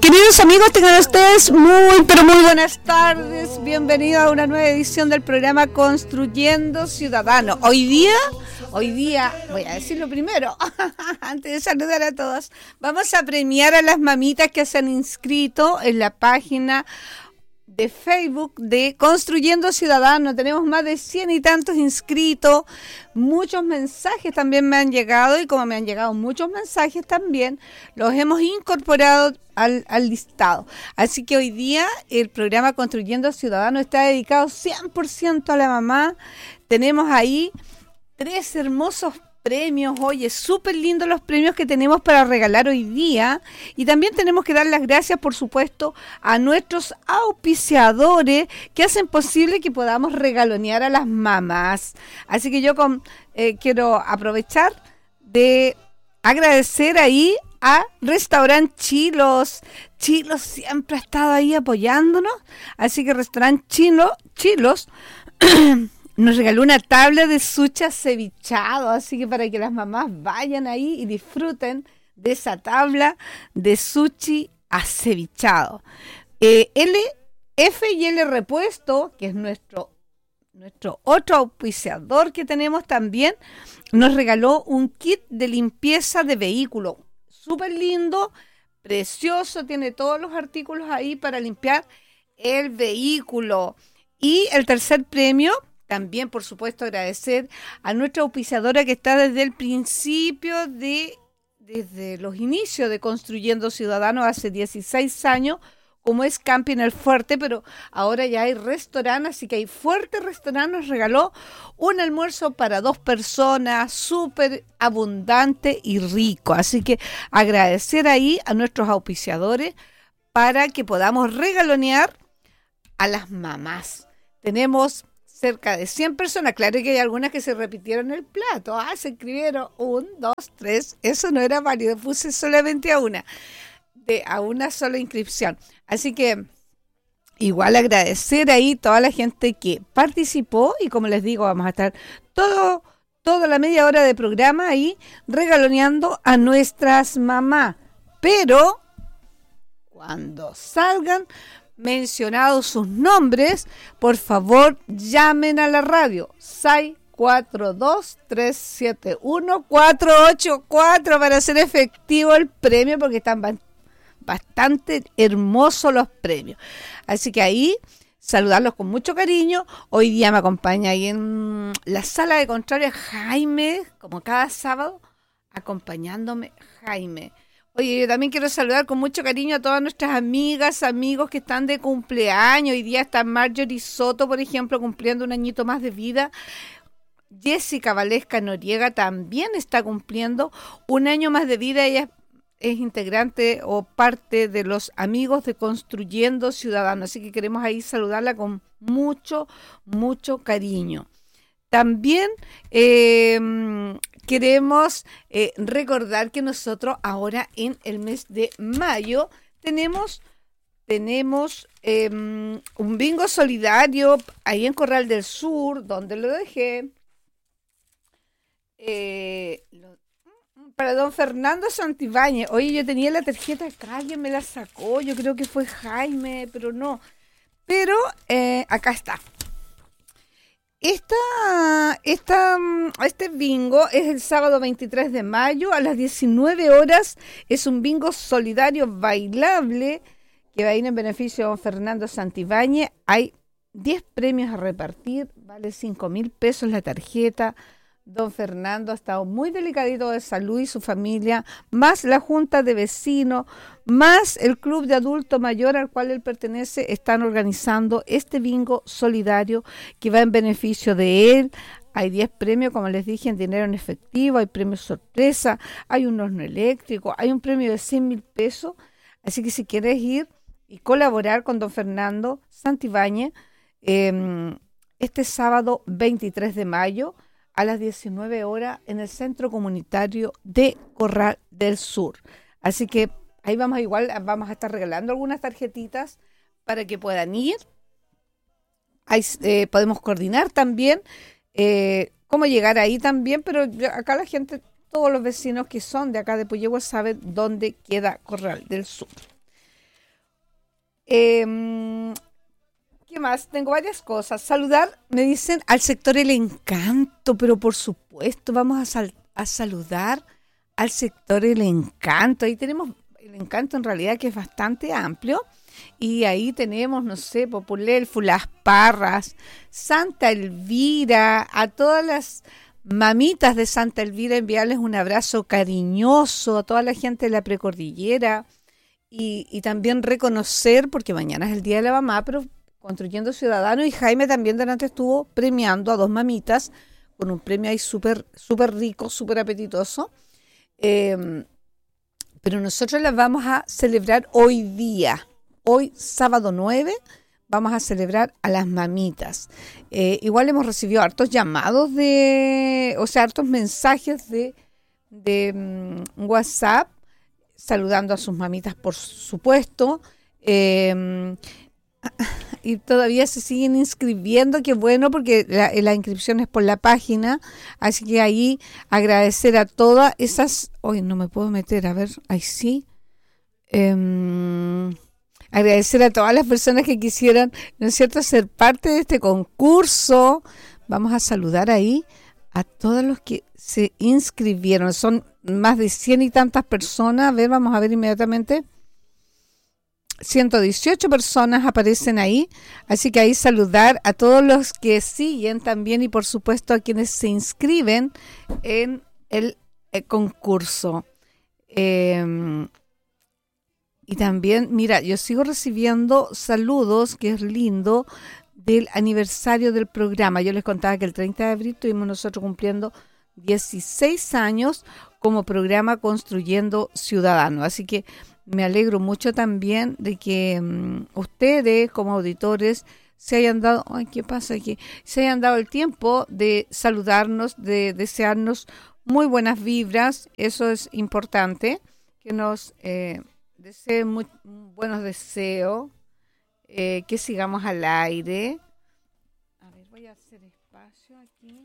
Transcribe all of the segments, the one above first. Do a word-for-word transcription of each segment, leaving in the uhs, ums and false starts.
Queridos amigos, tengan ustedes muy, pero muy buenas tardes. Bienvenidos a una nueva edición del programa Construyendo Ciudadanos. Hoy día, hoy día, voy a decirlo primero, antes de saludar a todos, vamos a premiar a las mamitas que se han inscrito en la página de Facebook de Construyendo Ciudadanos. Tenemos más de cien y tantos inscritos, muchos mensajes también me han llegado, y como me han llegado muchos mensajes también, los hemos incorporado al, al listado. Así que hoy día el programa Construyendo Ciudadanos está dedicado cien por ciento a la mamá. Tenemos ahí tres hermosos premios. Oye, súper lindos los premios que tenemos para regalar hoy día, y también tenemos que dar las gracias, por supuesto, a nuestros auspiciadores que hacen posible que podamos regalonear a las mamás. Así que yo con, eh, quiero aprovechar de agradecer ahí a Restaurant Chilos. Chilos siempre ha estado ahí apoyándonos, así que Restaurant Chilo, Chilos nos regaló una tabla de sushi acevichado, así que para que las mamás vayan ahí y disfruten de esa tabla de sushi acevichado. Eh, L, F y L Repuesto, que es nuestro, nuestro otro auspiciador que tenemos también, nos regaló un kit de limpieza de vehículo. Súper lindo, precioso, tiene todos los artículos ahí para limpiar el vehículo. Y el tercer premio, también, por supuesto, agradecer a nuestra auspiciadora que está desde el principio, de desde los inicios de Construyendo Ciudadanos, hace dieciséis años, como es Camping El Fuerte, pero ahora ya hay restaurante, así que hay Fuerte Restaurante, nos regaló un almuerzo para dos personas, súper abundante y rico. Así que agradecer ahí a nuestros auspiciadores para que podamos regalonear a las mamás. Tenemos cerca de cien personas, claro que hay algunas que se repitieron el plato, ah, se escribieron un, dos, tres, eso no era válido, puse solamente a una, de, a una sola inscripción. Así que igual agradecer ahí toda la gente que participó, y como les digo, vamos a estar todo, toda la media hora de programa ahí regaloneando a nuestras mamás, pero cuando salgan mencionados sus nombres, por favor llamen a la radio seis cuatro dos, tres siete uno, cuatro ocho cuatro para hacer efectivo el premio, porque están ba- bastante hermosos los premios. Así que ahí saludarlos con mucho cariño. Hoy día me acompaña ahí en la sala de control Jaime, como cada sábado, acompañándome Jaime. Oye, yo también quiero saludar con mucho cariño a todas nuestras amigas, amigos que están de cumpleaños. Hoy día está Marjorie Soto, por ejemplo, cumpliendo un añito más de vida. Jessica Valesca Noriega también está cumpliendo un año más de vida. Ella es integrante o parte de los amigos de Construyendo Ciudadanos. Así que queremos ahí saludarla con mucho, mucho cariño. También eh, queremos eh, recordar que nosotros ahora en el mes de mayo tenemos, tenemos eh, un bingo solidario ahí en Corral del Sur, donde lo dejé, eh, lo, para don Fernando Santibáñez. Oye, yo tenía la tarjeta acá, alguien me la sacó, yo creo que fue Jaime, pero no. Pero eh, acá está. Esta, esta, este bingo es el sábado veintitrés de mayo a las diecinueve horas. Es un bingo solidario bailable que va a ir en beneficio de don Fernando Santibáñez. Hay diez premios a repartir, vale cinco mil pesos la tarjeta. Don Fernando ha estado muy delicadito de salud y su familia, más la junta de vecinos, más el club de adulto mayor al cual él pertenece, están organizando este bingo solidario que va en beneficio de él. Hay diez premios, como les dije, en dinero en efectivo, hay premios sorpresa, hay un horno eléctrico, hay un premio de cien mil pesos. Así que si quieres ir y colaborar con don Fernando Santibáñez, eh, este sábado veintitrés de mayo, a las diecinueve horas en el Centro Comunitario de Corral del Sur. Así que ahí vamos a igual, vamos a estar regalando algunas tarjetitas para que puedan ir. Ahí, eh, podemos coordinar también eh, cómo llegar ahí también, pero acá la gente, todos los vecinos que son de acá de Puyehue saben dónde queda Corral del Sur. Eh, ¿Qué más? Tengo varias cosas. Saludar, me dicen, al sector El Encanto, pero por supuesto vamos a, sal- a saludar al sector El Encanto. Ahí tenemos El Encanto en realidad que es bastante amplio. Y ahí tenemos, no sé, Populelfu, Las Parras, Santa Elvira, a todas las mamitas de Santa Elvira, enviarles un abrazo cariñoso, a toda la gente de la precordillera y, y también reconocer, porque mañana es el Día de la Mamá, pero Construyendo Ciudadano, y Jaime también delante estuvo premiando a dos mamitas con un premio ahí súper súper rico, súper apetitoso. Eh, pero nosotros las vamos a celebrar hoy día. Hoy, sábado nueve, vamos a celebrar a las mamitas. Eh, igual hemos recibido hartos llamados de, o sea, hartos mensajes de, de um, WhatsApp, saludando a sus mamitas, por supuesto. Eh, y todavía se siguen inscribiendo, qué bueno, porque la, la inscripción es por la página, así que ahí agradecer a todas esas, hoy no me puedo meter, a ver, ahí sí, eh, agradecer a todas las personas que quisieran, ¿no es cierto?, ser parte de este concurso. Vamos a saludar ahí a todos los que se inscribieron, son más de cien y tantas personas, a ver, vamos a ver inmediatamente. ciento dieciocho personas aparecen ahí, así que ahí saludar a todos los que siguen también y por supuesto a quienes se inscriben en el, el concurso. Eh, y también, mira, yo sigo recibiendo saludos, que es lindo, del aniversario del programa. Yo les contaba que el treinta de abril estuvimos nosotros cumpliendo dieciséis años como programa Construyendo Ciudadano, así que me alegro mucho también de que um, ustedes como auditores se hayan dado, ay, ¿qué pasa aquí? Se hayan dado el tiempo de saludarnos, de desearnos muy buenas vibras. Eso es importante, que nos eh, deseen muy buenos deseos, eh, que sigamos al aire. A ver, voy a hacer espacio aquí.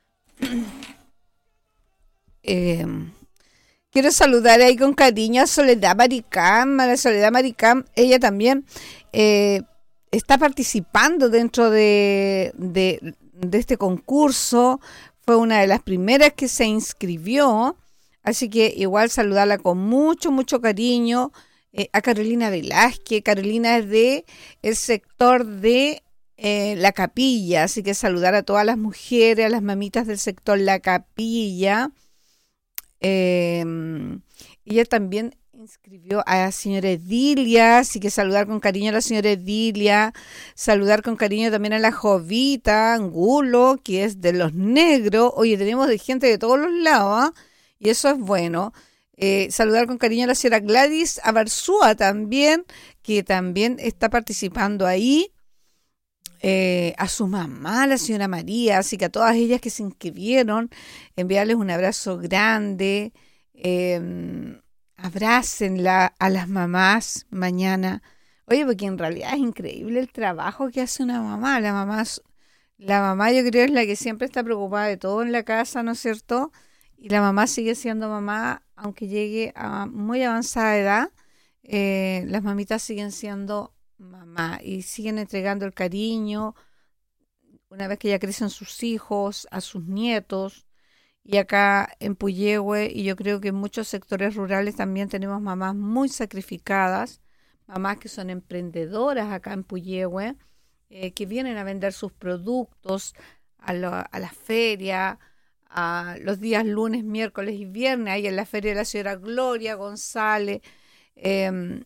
eh, Quiero saludar ahí con cariño a Soledad Maricam, a la Soledad Maricam. Ella también eh, está participando dentro de, de, de este concurso. Fue una de las primeras que se inscribió. Así que igual saludarla con mucho, mucho cariño. Eh, a Carolina Velázquez. Carolina es de el sector de eh, La Capilla. Así que saludar a todas las mujeres, a las mamitas del sector La Capilla. Eh, ella también inscribió a la señora Edilia, así que saludar con cariño a la señora Edilia, saludar con cariño también a la Jovita Angulo, que es de los negros. Oye, tenemos de gente de todos los lados, ¿eh? Y eso es bueno. Eh, saludar con cariño a la señora Gladys Abarzúa también, que también está participando ahí. Eh, a su mamá, la señora María, así que a todas ellas que se inscribieron, enviarles un abrazo grande, eh, abrácenla a las mamás mañana. Oye, porque en realidad es increíble el trabajo que hace una mamá. La mamá, la mamá yo creo es la que siempre está preocupada de todo en la casa, ¿no es cierto? Y la mamá sigue siendo mamá, aunque llegue a muy avanzada edad, eh, las mamitas siguen siendo mamá y siguen entregando el cariño una vez que ya crecen sus hijos, a sus nietos. Y acá en Puyehue, y yo creo que en muchos sectores rurales también tenemos mamás muy sacrificadas, mamás que son emprendedoras acá en Puyehue, eh, que vienen a vender sus productos a, lo, a la feria, a los días lunes, miércoles y viernes, ahí en la feria de la señora Gloria González, eh,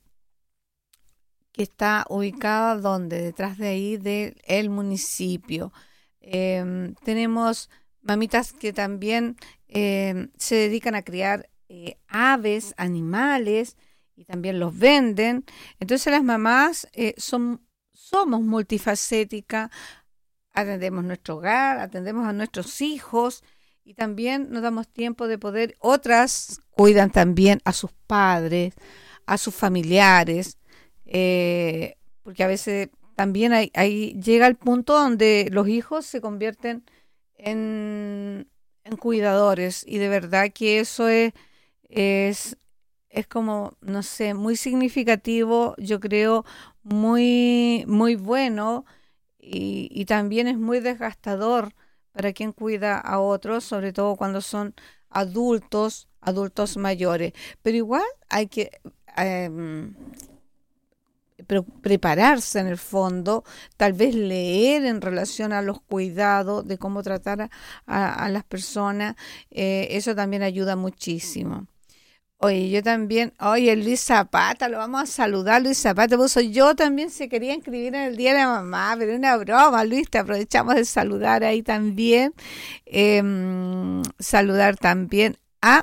que está ubicada donde, detrás de ahí del municipio. Eh, tenemos mamitas que también eh, se dedican a criar eh, aves, animales, y también los venden. Entonces las mamás eh, son, somos multifacéticas, atendemos nuestro hogar, atendemos a nuestros hijos, y también nos damos tiempo de poder, otras cuidan también a sus padres, a sus familiares, Eh, porque a veces también hay, hay, llega el punto donde los hijos se convierten en, en cuidadores, y de verdad que eso es, es es como, no sé, muy significativo, yo creo, muy, muy bueno y, y también es muy desgastador para quien cuida a otros, sobre todo cuando son adultos, adultos mayores. Pero igual hay que em, pre- prepararse en el fondo, tal vez leer en relación a los cuidados, de cómo tratar a, a- a las personas, eh, eso también ayuda muchísimo. Oye, yo también, oye, Luis Zapata, lo vamos a saludar, Luis Zapata, puso, yo también se quería inscribir en el Día de la Mamá, pero una broma, Luis, te aprovechamos de saludar ahí también. Em, saludar también a,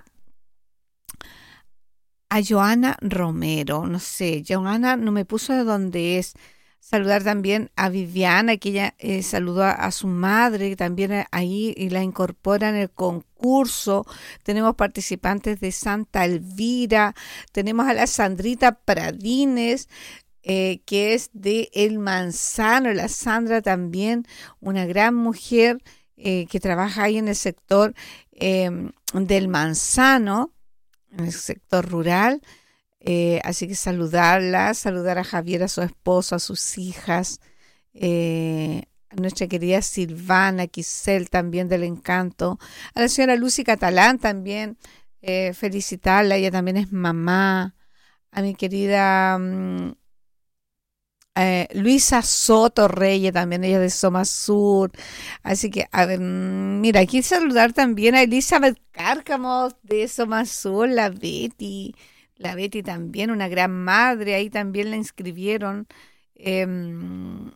a Joana Romero, no sé, Joana no me puso de dónde es. Saludar también a Viviana, que ella eh, saludó a, a su madre, también a- ahí y la incorpora en el concurso. Tenemos participantes de Santa Elvira, tenemos a la Sandrita Pradines, eh, que es de El Manzano, la Sandra también, una gran mujer eh, que trabaja ahí en el sector em, del Manzano, en el sector rural. Eh, así que saludarla, saludar a Javier, a su esposo, a sus hijas, eh, a nuestra querida Silvana, Quisel también del Encanto, a la señora Lucy Catalán también, eh, felicitarla, ella también es mamá, a mi querida mm, eh, Luisa Soto Reyes, también ella es de Soma Sur, así que, a ver, mm, mira, aquí saludar también a Elizabeth Cárcamo de Soma Sur, la Betty, la Betty también, una gran madre, ahí también la inscribieron. em,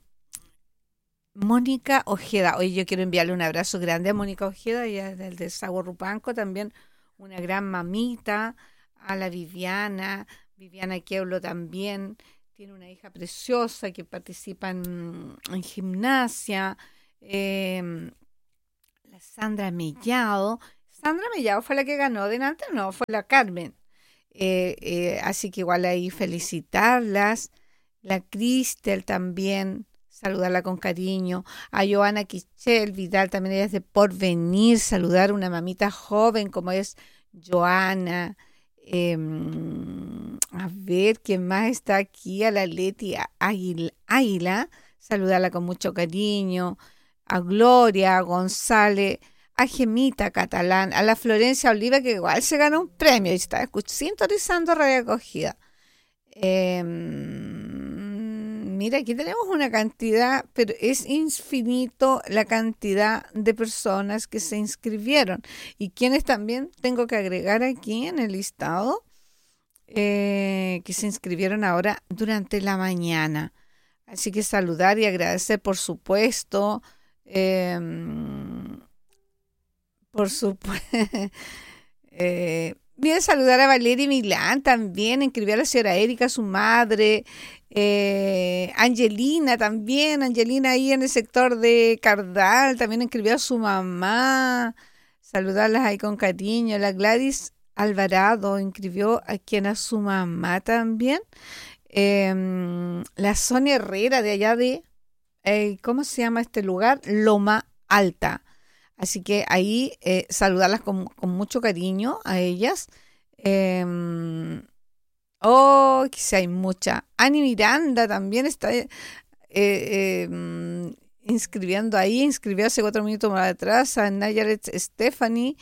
Mónica Ojeda, hoy yo quiero enviarle un abrazo grande a Mónica Ojeda, ella es del de Saguarrupanco, también una gran mamita, a la Viviana, Viviana Queulo también, tiene una hija preciosa que participa en, en gimnasia, em, la Sandra Mellado, Sandra Mellado fue la que ganó, delante no, fue la Carmen. Eh, eh, así que igual ahí felicitarlas, la Cristel también, saludarla con cariño, a Joana Quichel Vidal, también ella es de Porvenir, saludar a una mamita joven como es Joana, em, a ver quién más está aquí, a la Leti Águila, Águila, saludarla con mucho cariño, a Gloria González, a Gemita Catalán, a la Florencia Oliva, que igual se ganó un premio y está escuch- sintonizando Radio Acogida. Eh, mira, aquí tenemos una cantidad, pero es infinito la cantidad de personas que se inscribieron y quienes también tengo que agregar aquí en el listado, eh, que se inscribieron ahora durante la mañana. Así que saludar y agradecer, por supuesto. em, por supuesto. Eh, bien, saludar a Valeria Milán también, inscribió a la señora Erika, su madre, eh, Angelina también, Angelina ahí en el sector de Cardal, también inscribió a su mamá, saludarlas ahí con cariño, la Gladys Alvarado inscribió a quien a su mamá también, em, la Sonia Herrera de allá de, eh, ¿cómo se llama este lugar? Loma Alta. Así que ahí eh, saludarlas con, con mucho cariño a ellas. Em, oh, que sí hay mucha. Ani Miranda también está eh, eh, em, inscribiendo ahí, inscribió hace cuatro minutos más atrás a Nayaret Stephanie.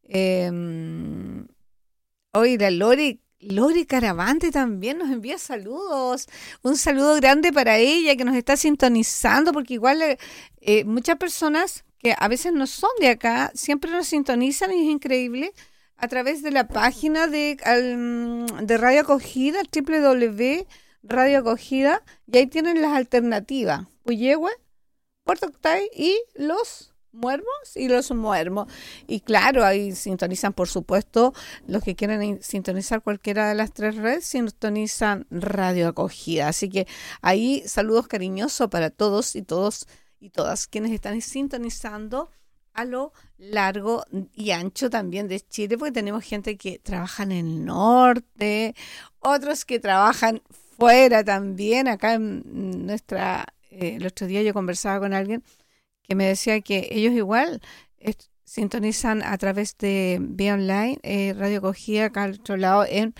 em, Hoy la Lori, Lori Caravante también nos envía saludos. Un saludo grande para ella que nos está sintonizando, porque igual eh, eh, muchas personas que a veces no son de acá, siempre nos sintonizan y es increíble a través de la página de, al- de Radio Acogida, w w w punto radio acogida, y ahí tienen las alternativas. Puyehue, Puerto Octay y los muermos y los muermos. Y claro, ahí sintonizan, por supuesto, los que quieren in- sintonizar cualquiera de las tres redes, sintonizan Radio Acogida. Así que ahí saludos cariñosos para todos y todos y todas quienes están sintonizando a lo largo y ancho también de Chile, porque tenemos gente que trabaja en el norte, otros que trabajan fuera también, acá en nuestra eh, el otro día yo conversaba con alguien que me decía que ellos igual eh, sintonizan a través de vía online, eh, Radio Acogida acá al otro lado en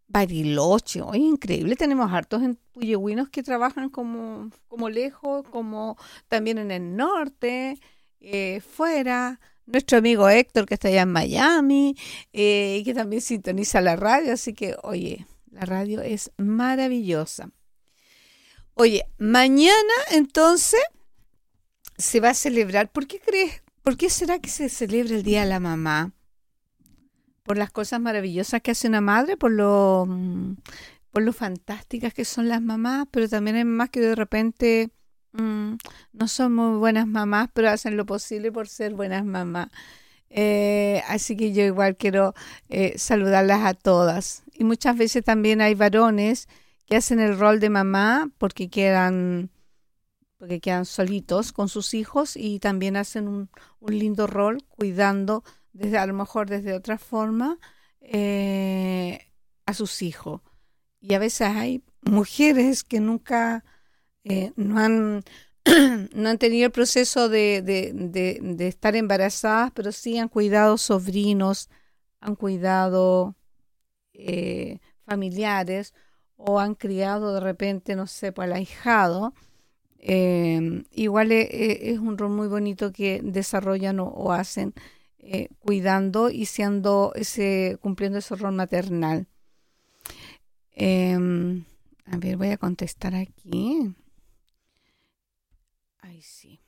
Bariloche, oye, increíble, tenemos hartos en puyehüinos que trabajan como, como lejos, como también en el norte, eh, fuera. Nuestro amigo Héctor, que está allá en Miami, eh, y que también sintoniza la radio, así que, oye, la radio es maravillosa. Oye, mañana entonces se va a celebrar. ¿Por qué crees? ¿Por qué será que se celebra el Día de la Mamá? ¿Por las cosas maravillosas que hace una madre? ¿Por lo, mm, por lo fantásticas que son las mamás? Pero también hay mamás que de repente mm, no son muy buenas mamás, pero hacen lo posible por ser buenas mamás. Eh, así que yo igual quiero eh, saludarlas a todas. Y muchas veces también hay varones que hacen el rol de mamá porque quedan porque quedan solitos con sus hijos y también hacen un, un lindo rol cuidando desde a lo mejor desde otra forma eh, a sus hijos. Y a veces hay mujeres que nunca eh, no han no han tenido el proceso de, de, de, de estar embarazadas, pero sí han cuidado sobrinos, han cuidado eh, familiares o han criado de repente, no sé, pues al ahijado. Eh, igual e- e- es un rol muy bonito que desarrollan o, o hacen eh, cuidando y siendo ese, cumpliendo ese rol maternal. Em, a ver, voy a contestar aquí. Ay, sí.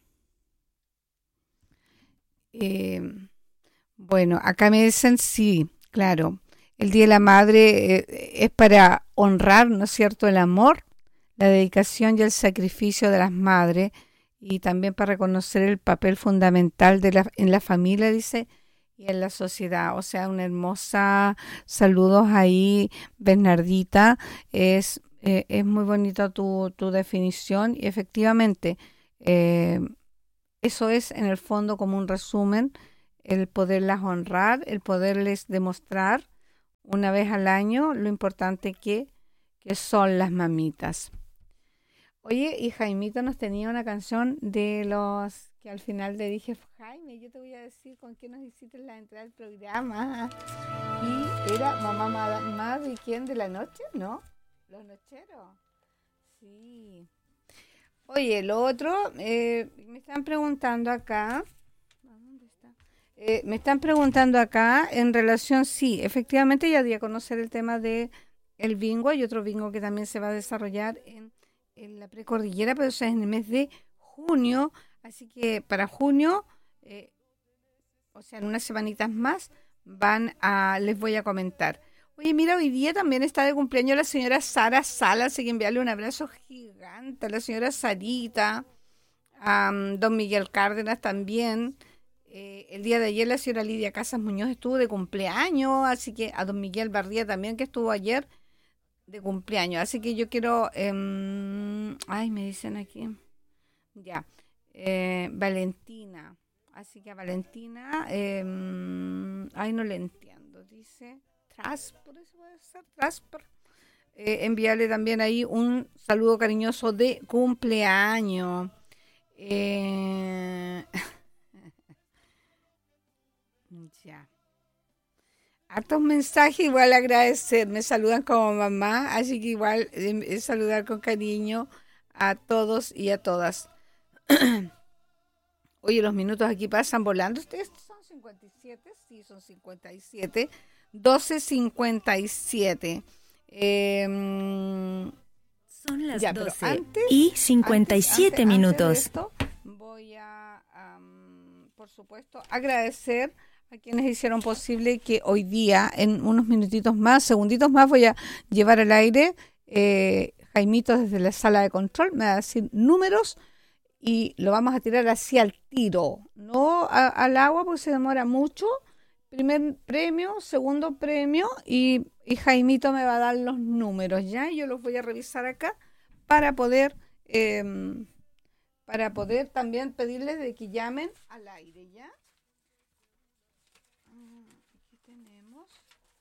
Em, bueno, acá me dicen sí, claro. El Día de la Madre eh, es para honrar, ¿no es cierto?, el amor, la dedicación y el sacrificio de las madres y también para reconocer el papel fundamental de la, en la familia, dice, y en la sociedad. O sea, una hermosa saludos ahí, Bernardita. Es, eh, es muy bonita tu, tu definición y efectivamente eh, eso es en el fondo como un resumen, el poderlas honrar, el poderles demostrar una vez al año lo importante que, que son las mamitas. Oye, y Jaimito nos tenía una canción de los que al final le dije, Jaime, yo te voy a decir con qué nos hiciste la entrada del programa. Y era Mamá Ma- Más de quién de la noche, ¿no? Los nocheros. Sí. Oye, lo otro, eh, me están preguntando acá. ¿A dónde está? Eh, me están preguntando acá en relación, sí, efectivamente ya di a conocer el tema de el bingo. Hay otro bingo que también se va a desarrollar en, en la precordillera, pero eso es en el mes de junio. Así que para junio, eh, o sea, en unas semanitas más, van a, les voy a comentar. Oye, mira, hoy día también está de cumpleaños la señora Sara Sala, así que enviarle un abrazo gigante a la señora Sarita, a um, don Miguel Cárdenas también. Eh, el día de ayer la señora Lidia Casas Muñoz estuvo de cumpleaños, así que a don Miguel Bardía también, que estuvo ayer de cumpleaños. Así que yo quiero, eh, ay, me dicen aquí, ya, eh, Valentina. Así que a Valentina, eh, ay, no le entiendo, dice Trasper, eso puede ser Trasper. Eh, enviarle también ahí un saludo cariñoso de cumpleaños. Eh, ya. Hartos mensajes, igual agradecer. Me saludan como mamá, así que igual eh, eh, saludar con cariño a todos y a todas. Oye, los minutos aquí pasan volando. ¿Ustedes son cincuenta y siete? Sí, son cincuenta y siete. doce cincuenta y siete. Eh, Son las ya, pero doce antes, y cincuenta y antes, antes, siete antes de minutos. esto, voy a, am, por supuesto, agradecer a quienes hicieron posible que hoy día, en unos minutitos más, segunditos más, voy a llevar al aire eh, Jaimito desde la sala de control, me va a decir números y lo vamos a tirar así al tiro, no a- al agua porque se demora mucho. Primer premio, segundo premio y, y Jaimito me va a dar los números, ¿ya? Yo los voy a revisar acá para poder em, para poder también pedirles de que llamen al aire, ¿ya? Ah, aquí tenemos.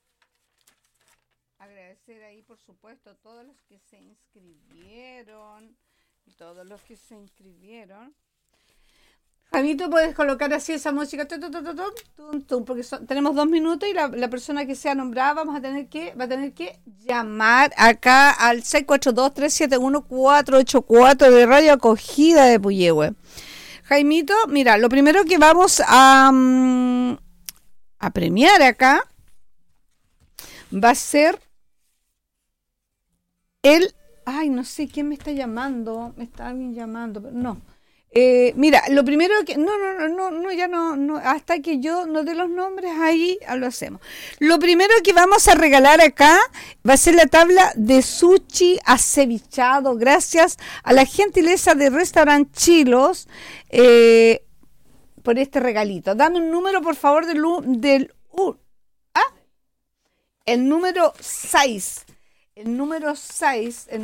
Agradecer ahí, por supuesto, a todos los que se inscribieron y todos los que se inscribieron. Jaimito, puedes colocar así esa música, tum, tum, tum, tum, tum, tum, porque son, tenemos dos minutos y la, la persona que sea nombrada vamos a tener que, va a tener que llamar acá al seis cuatro dos, tres siete uno, cuatro ocho cuatro de Radio Acogida de Puyehue. Jaimito, mira, lo primero que vamos a, um, a premiar acá va a ser el, ay, no sé quién me está llamando, me está alguien llamando, pero no. Eh, mira, lo primero que, no, no, no, no, no, ya no, no, hasta que yo no dé los nombres ahí lo hacemos. Lo primero que vamos a regalar acá va a ser la tabla de sushi acevichado, gracias a la gentileza de Restaurant Chilos, eh, por este regalito. Dame un número, por favor, del, del uh, ah, el número seis, el número seis, el